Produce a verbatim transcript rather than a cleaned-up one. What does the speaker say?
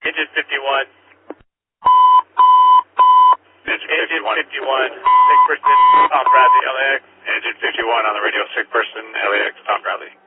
Engine fifty-one. Engine Engine fifty-one. fifty-one. Sick person, Tom Bradley, L A X. Engine fifty-one on the radio, sick person, L A X, Tom Bradley.